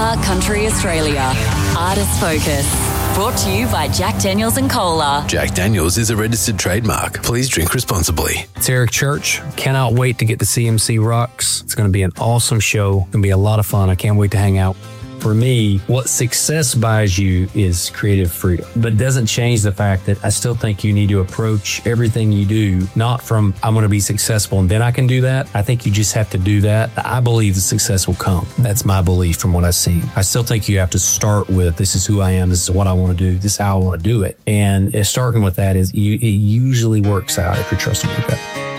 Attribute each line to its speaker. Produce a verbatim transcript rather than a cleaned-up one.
Speaker 1: Car Country Australia. Artist Focus. Brought to you by Jack Daniels and Cola.
Speaker 2: Jack Daniels is a registered trademark. Please drink responsibly.
Speaker 3: It's Eric Church. Cannot wait to get to C M C Rocks. It's going to be an awesome show. It's going to be a lot of fun. I can't wait to hang out. For me, what success buys you is creative freedom, but it doesn't change the fact that I still think you need to approach everything you do, not from I'm going to be successful and then I can do that. I think you just have to do that. I believe the success will come. That's my belief from what I've seen. I still think you have to start with this is who I am. This is what I want to do. This is how I want to do it. And starting with that is you, it usually works out if you're trusting with that.